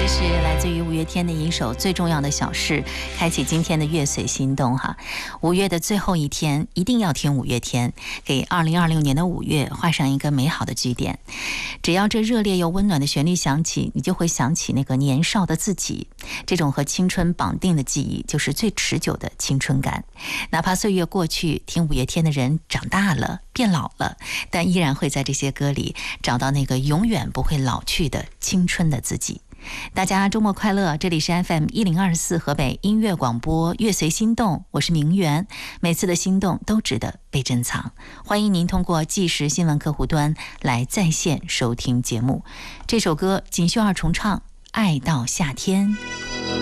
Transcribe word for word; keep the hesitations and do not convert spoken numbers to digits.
是来自于五月天的一首最重要的小事，开启今天的乐随心动哈。五月的最后一天，一定要听五月天，给二零二六年的五月画上一个美好的句点。只要这热烈又温暖的旋律响起，你就会想起那个年少的自己。这种和青春绑定的记忆，就是最持久的青春感。哪怕岁月过去，听五月天的人长大了，变老了，但依然会在这些歌里找到那个永远不会老去的青春的自己。大家周末快乐，这里是 F M 一零二四河北音乐广播乐随心动，我是明媛。每次的心动都值得被珍藏，欢迎您通过即时新闻客户端来在线收听节目。这首歌锦绣二重唱，爱到夏天。